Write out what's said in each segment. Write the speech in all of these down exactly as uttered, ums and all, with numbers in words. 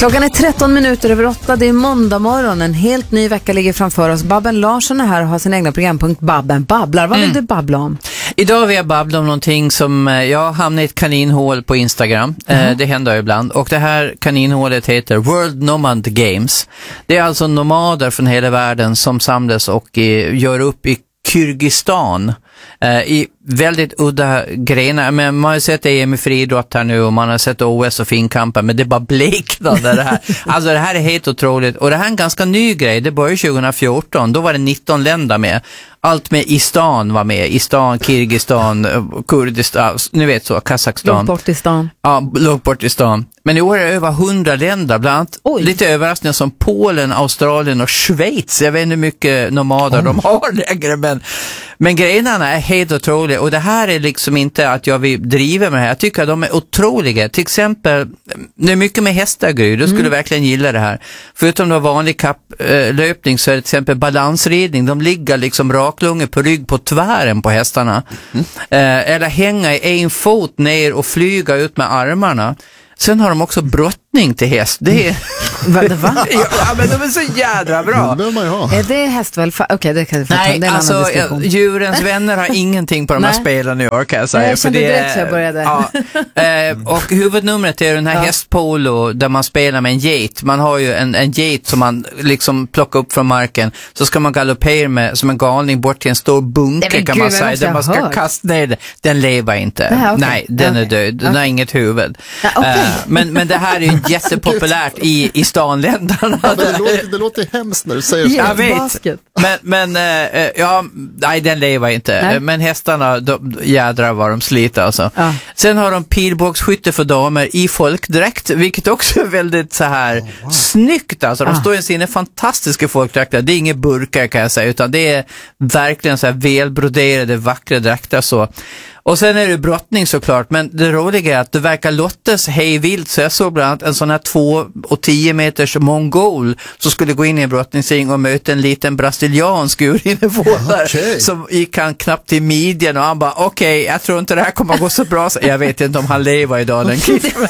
Klockan är tretton minuter över åtta. Det är måndag morgon. En helt ny vecka ligger framför oss. Babben Larsson är här och har sin egna programpunkt Babben babblar. Vad vill mm. du babbla om? Idag vill jag babbla om någonting som jag hamnade i ett kaninhål på Instagram. Mm. Det händer ibland. Och det här kaninhålet heter World Nomad Games. Det är alltså nomader från hela världen som samlas och gör upp i Kyrgyzstan i väldigt udda grenar. Men man har sett E M i friidrott här nu och man har sett O S och finkampen, men det bara bleknade det här. Alltså det här är helt otroligt. Och det här är en ganska ny grej. Det började tjugo fjorton. Då var det nitton länder med. Allt med Istan var med. Istan, Kyrgyzstan, Kurdistan, ni vet så, Kazakstan. Långt bort i stan. Ja, långt bort i stan. Men i år är det över hundra länder, bland annat Oj. lite överraskningar som Polen, Australien och Schweiz. Jag vet inte hur mycket nomader oh. de har längre, men, men grejerna är helt otroliga. Och det här är liksom inte att jag vill driva med det här. Jag tycker att de är otroliga. Till exempel, det är mycket med hästar, Gry. Du skulle mm. verkligen gilla det här. Förutom då vanlig kapplöpning så är det till exempel balansridning. De ligger liksom raklunge på rygg på tvären på hästarna. Mm. Eh, eller hänga i en fot ner och flyga ut med armarna. Sen har de också brottning till häst. Det är... Va, det va? Ja, men de är så jädra bra. Det man ju ha. Är det hästvälfärd? Okej, okay, det kan vi få ta. Nej, alltså djurens vänner har ingenting på de här spelen i år, kan jag säga. Jag kände direkt så jag började. Ja, eh, och huvudnumret är den här ja. hästpolo där man spelar med en get. Man har ju en, en get som man liksom plockar upp från marken. Så ska man galoppera med som en galning bort till en stor bunker, kan Gud, man säga. Där man ska hört. kasta ner den. Den lever inte. Nej, okay. Nej den okay. är död. Den okay. har inget huvud. Ja, okay. eh, men, men det här är ju jättepopulärt i, i stanländerna. Ja, det, låter, det låter hemskt när du säger så. Jag vet. Men, men äh, ja, nej, den lever inte. Nej. Men hästarna, de, jädrar vad de sliter alltså. Ja. Sen har de pilbågsskytte för damer i folkdräkt, vilket också är väldigt så här oh, wow. snyggt alltså. De ah. står i sina fantastiska folkdräkter. Det är inga burkar, kan jag säga, utan det är verkligen så här välbroderade, vackra dräkter så. Och sen är det brottning såklart, men det roliga är att det verkar lottas hejvilt, så jag såg bland annat en sån här två och tio meters mongol som skulle gå in i en brottningsring och möta en liten brasiliansk urinvånare okay. som gick han knappt till midjan och han bara, okej, okay, jag tror inte det här kommer att gå så bra. Jag vet inte om han lever idag, den killen.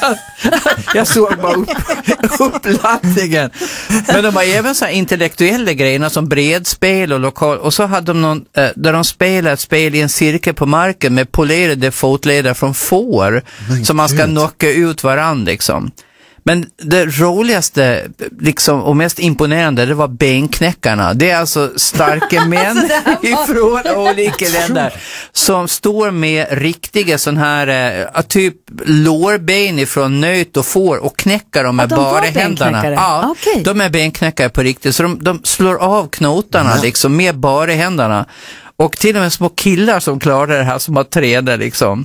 Jag såg bara upp, uppladdningen. Men de har även så här intellektuella grejer som bredspel och lokal, och så hade de någon, där de spelade ett spel i en cirkel på marken med polerade fotleder från får Men som man ska knocka ut varann liksom. Men det roligaste liksom, och mest imponerande, det var benknäckarna. Det är alltså starka män alltså, ifrån olika länder som står med riktiga sån här äh, typ lårben ifrån nöt och får och knäcker dem med de bara händerna. Ja, okay. De är benknäckare på riktigt, så de, de slår av knotarna mm. liksom med bara händerna. Och till och med små killar som klarar det här, som har tränat liksom.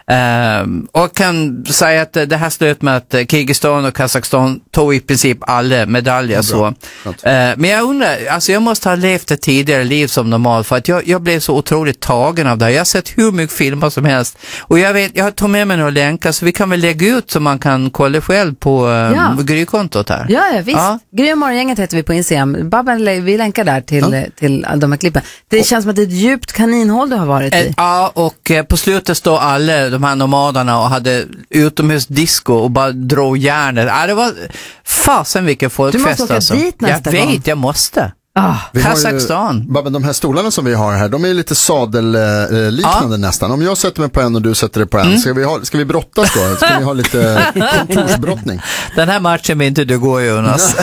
Um, och kan säga att det här slöt med att Kyrgyzstan och Kazakstan tog i princip alla medaljer. Ja, så. Uh, men jag undrar, alltså jag måste ha levt ett tidigare liv som normal, för att jag, jag blev så otroligt tagen av det här. Jag har sett hur mycket filmer som helst. Och jag vet, jag har tagit med mig några länkar så vi kan väl lägga ut så man kan kolla själv på um, ja. Gry-kontot här. Ja, ja visst. Ja. Gry och Morgongänget heter vi på Instagram. Babben, vi länkar där till, ja. till de här klippen. Det och, känns som att det är ett djupt kaninhål du har varit i. Ja, och eh, på slutet står alla de här nomaderna och hade utomhusdisco och bara drog järnet. Ja, det var fasen vilken folkfest. Du måste åka alltså. dit nästa Jag gång. vet, jag måste. Ah, Kazakstan. Babben, de här stolarna som vi har här, de är lite sadelliknande ja. nästan. Om jag sätter mig på en och du sätter dig på en, mm. ska, vi ha, ska vi brottas då? Ska vi ha lite kontorsbrottning? Den här matchen vill inte du gå, Jonas.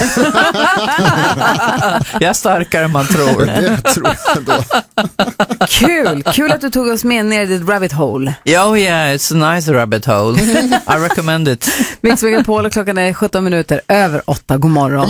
Jag är starkare än man tror. Det tror jag då. Kul, kul att du tog oss med ner i ditt rabbit hole. Ja, oh yeah, it's a nice rabbit hole. I recommend it. Mix Megapol och klockan är sjutton minuter över åtta. God morgon.